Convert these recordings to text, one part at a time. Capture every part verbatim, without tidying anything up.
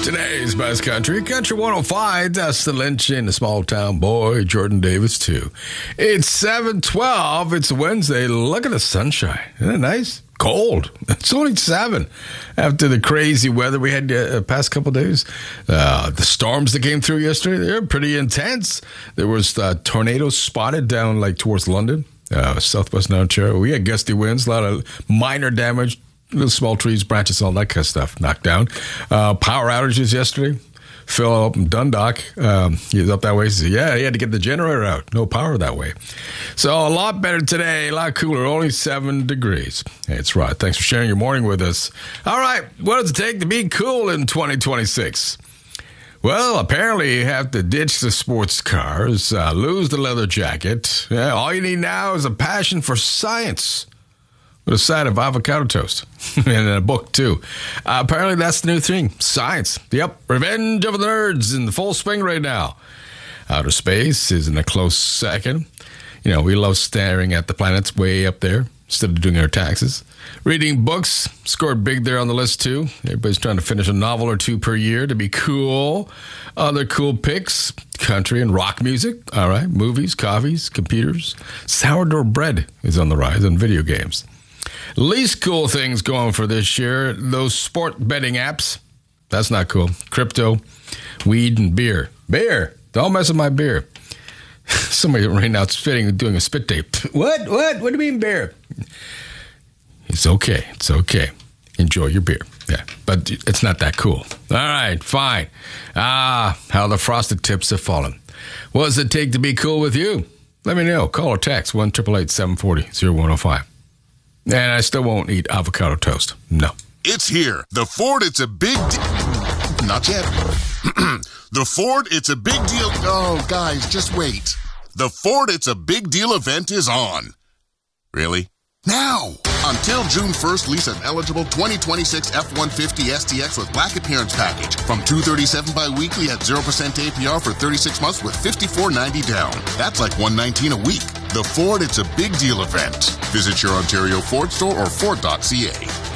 Today's best country, Country one oh five, Dustin Lynch and the small town boy, Jordan Davis, too. It's seven twelve. It's Wednesday. Look at the sunshine. Isn't it nice? Cold. It's only seven. After the crazy weather we had the uh, past couple of days, uh, the storms that came through yesterday, they were pretty intense. There was uh, tornadoes spotted down like towards London, uh, southwestern Ontario. We had gusty winds, a lot of minor damage. Little small trees, branches, all that kind of stuff knocked down. Uh, power outages yesterday. Phil up in Dundalk, um, he was up that way. He said, yeah, he had to get the generator out. No power that way. So a lot better today, a lot cooler, only seven degrees. Hey, it's Rod. Thanks for sharing your morning with us. All right, what does it take to be cool in twenty twenty-six? Well, apparently you have to ditch the sports cars, uh, lose the leather jacket. Yeah, all you need now is a passion for science. With a side of avocado toast. And a book, too. Uh, apparently, that's the new thing. Science. Yep. Revenge of the Nerds in the full swing right now. Outer space is in a close second. You know, we love staring at the planets way up there instead of doing our taxes. Reading books. Scored big there on the list, too. Everybody's trying to finish a novel or two per year to be cool. Other cool picks. Country and rock music. All right. Movies, coffees, computers. Sourdough bread is on the rise, and video games. Least cool things going for this year, those sport betting apps. That's not cool. Crypto, weed, and beer. Beer. Don't mess with my beer. Somebody right now is fitting doing a spit tape. What? What? What do you mean beer? It's okay. It's okay. Enjoy your beer. Yeah, but it's not that cool. All right, fine. Ah, how the frosted tips have fallen. What does it take to be cool with you? Let me know. Call or text one eight eight eight, seven four zero, zero one zero five. And I still won't eat avocado toast. No. It's here. The Ford, it's a big deal. Not yet. The Ford, it's a big deal. Oh, guys, just wait. The Ford, it's a big deal event is on. Really? Now! Until June first, lease an eligible twenty twenty-six F one fifty S T X with black appearance package from two hundred thirty-seven dollars bi-weekly at zero percent A P R for thirty-six months with fifty-four ninety down. That's like one hundred nineteen dollars a week. The Ford, it's a big deal event. Visit your Ontario Ford store or Ford dot C A.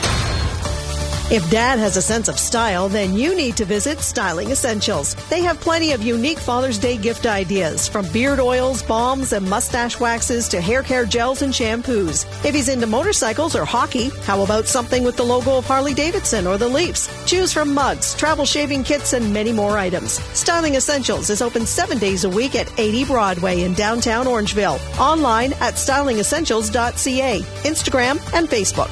If Dad has a sense of style, then you need to visit Styling Essentials. They have plenty of unique Father's Day gift ideas, from beard oils, balms, and mustache waxes to hair care gels and shampoos. If he's into motorcycles or hockey, how about something with the logo of Harley-Davidson or the Leafs? Choose from mugs, travel shaving kits, and many more items. Styling Essentials is open seven days a week at eighty Broadway in downtown Orangeville. Online at styling essentials dot c a, Instagram, and Facebook.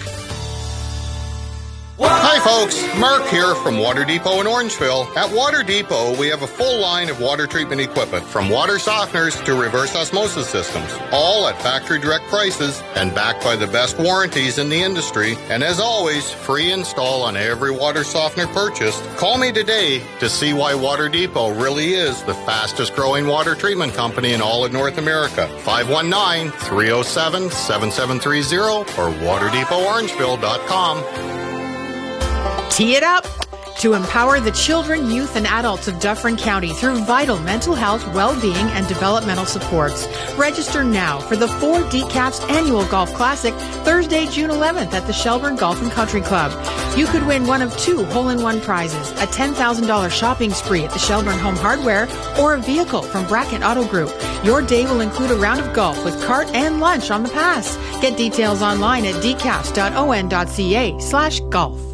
Hi folks, Mark here from Water Depot in Orangeville. At Water Depot, we have a full line of water treatment equipment, from water softeners to reverse osmosis systems, all at factory direct prices and backed by the best warranties in the industry. And as always, free install on every water softener purchased. Call me today to see why Water Depot really is the fastest growing water treatment company in all of North America. five one nine, three oh seven, seven seven three zero or water depot orangeville dot com. Tee it up! To empower the children, youth, and adults of Dufferin County through vital mental health, well-being, and developmental supports. Register now for the Ford D CAPS Annual Golf Classic, Thursday, June eleventh at the Shelburne Golf and Country Club. You could win one of two hole-in-one prizes, a ten thousand dollars shopping spree at the Shelburne Home Hardware, or a vehicle from Brackett Auto Group. Your day will include a round of golf with cart and lunch on the pass. Get details online at d caps dot o n dot c a slash golf.